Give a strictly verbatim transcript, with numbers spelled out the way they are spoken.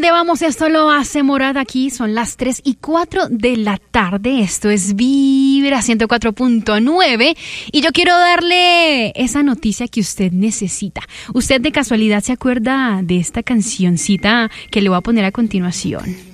dónde vamos? Esto lo hace Morad aquí. Son las tres y cuatro de la tarde. Esto es Vibra ciento cuatro punto nueve. Y yo quiero darle esa noticia que usted necesita. ¿Usted de casualidad se acuerda de esta cancioncita que le voy a poner a continuación?